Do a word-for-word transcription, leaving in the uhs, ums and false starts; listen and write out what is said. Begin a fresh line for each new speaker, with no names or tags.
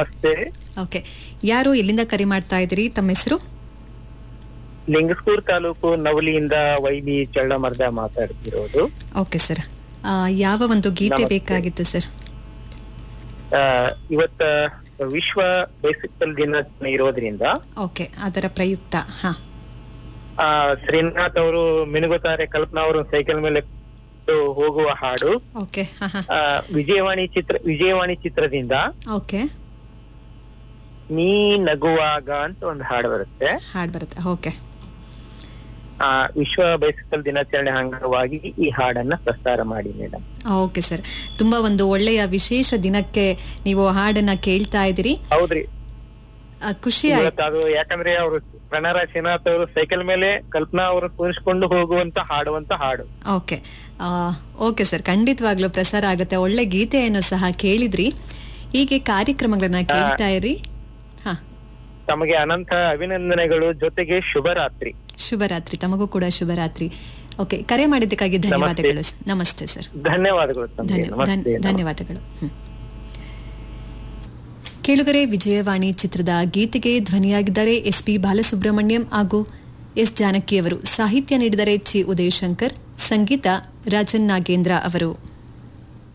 ನಮಸ್ತೆ.
ಓಕೆ, ಯಾರು ಎಲ್ಲಿಂದ ಕರೆ ಮಾಡ್ತಾ ಇದ್ದೀರಿ? ತಮ್ಮ ಹೆಸರು?
ಲಿಂಗಸ್ಕೂರ್ ತಾಲೂಕು ನವಲಿಯಿಂದ ವೈಬಿ ಚಳ್ಳಮರ್ದ ಮಾತಾಡ್ತಿರೋದು.
ಓಕೆ ಸರ್, ಯಾವ ಒಂದು ಗೀತೆ
ನಮಸ್ತೆ.
ಬೇಕಾಗಿತ್ತು ಸರ್?
ಆ, ಇವತ್ತ ವಿಶ್ವ ಬೈಸಿಕಲ್ ದಿನಾಚರಣೆ ಇರೋದ್ರಿಂದ
ಓಕೆ, ಅದರ ಪ್ರಯುಕ್ತ. ಹಾ,
ಆ ಶ್ರೀನಾಥ್ ಅವರು ಮಿನುಗುತ್ತಾರೆ ಕಲ್ಪನಾ ಅವರು ಸೈಕಲ್ ಮೇಲೆ ಕೂತು ಹೋಗುವ ಹಾಡು.
ಓಕೆ. ಹಾ ಹಾ,
ಆ, ವಿಜಯವಾಣಿ ಚಿತ್ರ ವಿಜಯವಾಣಿ ಚಿತ್ರದಿಂದ
ಓಕೆ,
ನೀ ನಗುವಾಗ ಅಂತ ಒಂದು ಹಾಡು ಬರುತ್ತೆ.
ಹಾಡು ಬರುತ್ತೆ. ಓಕೆ,
ಆ ವಿಶ್ವ ಬೈಸಿಕಲ್ ದಿನಾಚರಣೆ ಅಂಗವಾಗಿ ಈ ಹಾಡನ್ನ ಪ್ರಸಾರ ಮಾಡಿ ಮೇಡಮ್.
ಓಕೆ ಸರ್, ತುಂಬಾ ಒಂದು ಒಳ್ಳೆಯ ವಿಶೇಷ ದಿನಕ್ಕೆ ನೀವು ಹಾಡನ್ನ ಕೇಳ್ತಾ ಇದ್ದೀರಿ.
ಹೌದ್ರಿ,
ಆ, ಖುಷಿ ಆಯ್ತು.
ಇವತ್ತು ಅದು ಯಾಕಂದ್ರೆ ಅವರು ಪ್ರಣರ ಶ್ರೀನಾಥ್ ಅವರು ಸೈಕಲ್ ಮೇಲೆ ಕಲ್ಪನಾ ಅವರು ಕೂರಿಸಿಕೊಂಡು ಹೋಗುವಂತ ಹಾಡುವಂತ ಹಾಡು.
ಓಕೆ, ಆ, ಓಕೆ ಸರ್, ಖಂಡಿತವಾಗ್ಲೂ ಪ್ರಸಾರ ಆಗುತ್ತೆ. ಒಳ್ಳೆ ಗೀತೆಯನ್ನು ಸಹ ಕೇಳಿದ್ರಿ. ಹೀಗೆ ಕಾರ್ಯಕ್ರಮಗಳನ್ನ ಕೇಳ್ತಾ ಇರಿ. ಹಾ,
ತಮಗೆ ಅನಂತ ಅಭಿನಂದನೆಗಳು, ಜೊತೆಗೆ ಶುಭರಾತ್ರಿ.
ಶುಭರಾತ್ರಿ. ತಮಗೂ ಕೂಡ ಶುಭರಾತ್ರಿ. ಓಕೆ, ಕರೆ ಮಾಡಿದ್ದಕ್ಕಾಗಿ ಧನ್ಯವಾದಗಳು. ನಮಸ್ತೆ ಸರ್.
ಧನ್ಯವಾದಗಳು ತಮಗೆ.
ಧನ್ಯ-
ನಮಸ್ತೆ.
ಧನ್ಯ- ಧನ್ಯವಾದಗಳು. ಹ್ಮ್. ಕೇಳುಗರೆ, ವಿಜಯವಾಣಿ ಚಿತ್ರದ ಗೀತೆಗೆ ಧ್ವನಿಯಾಗಿದ್ದಾರೆ ಎಸ್ ಪಿ ಬಾಲಸುಬ್ರಹ್ಮಣ್ಯಂ ಹಾಗೂ ಎಸ್ ಜಾನಕಿಯವರು. ಸಾಹಿತ್ಯ ನೀಡಿದರೆ ಚಿ ಉದಯಶಂಕರ್, ಸಂಗೀತ ರಾಜನ್ ನಾಗೇಂದ್ರ ಅವರು.